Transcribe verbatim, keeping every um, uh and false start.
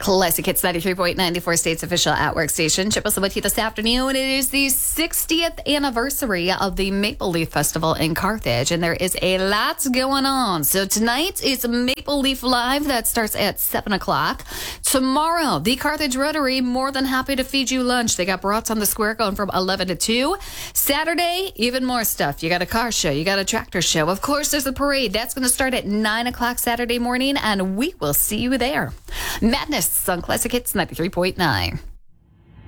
Classic Hits ninety-three point nine, the Four States official at work station. Chip us with you this afternoon. It is the sixtieth anniversary of the Maple Leaf Festival in Carthage, and there is a lot going on. So tonight is Maple Leaf Live. That starts at seven o'clock. Tomorrow, the Carthage Rotary, more than happy to feed you lunch. They got brats on the square going from eleven to two. Saturday, even more stuff. You got a car show. You got a tractor show. Of course, there's a parade. That's going to start at nine o'clock Saturday morning, and we will see you there. Madness on Classic Hits ninety-three point nine.